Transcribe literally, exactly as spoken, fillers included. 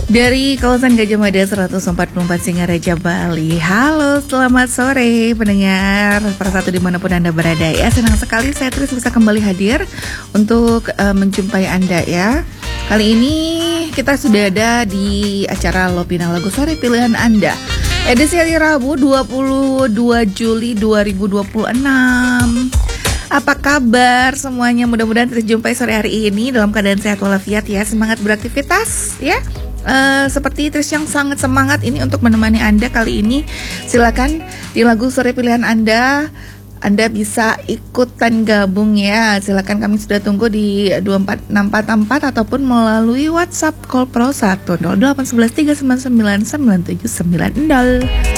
Dari kawasan Gajah Mada seratus empat puluh empat Singaraja, Bali. Halo, selamat sore pendengar Persatu dimanapun Anda berada ya. Senang sekali saya terus bisa kembali hadir untuk uh, menjumpai Anda ya. Kali ini kita sudah ada di acara Lopina Lagu Sore Pilihan Anda, edisi hari Rabu dua puluh dua Juli dua ribu dua puluh enam. Apa kabar semuanya? Mudah-mudahan terjumpai sore hari ini dalam keadaan sehat walafiat ya. Semangat beraktivitas ya. Uh, seperti Tris yang sangat semangat ini untuk menemani Anda kali ini. Silakan di lagu sore pilihan Anda, Anda bisa ikutan gabung ya. Silakan, kami sudah tunggu di dua empat enam empat empat ataupun melalui WhatsApp Call Pro satu nol delapan satu satu tiga sembilan sembilan sembilan tujuh sembilan nol.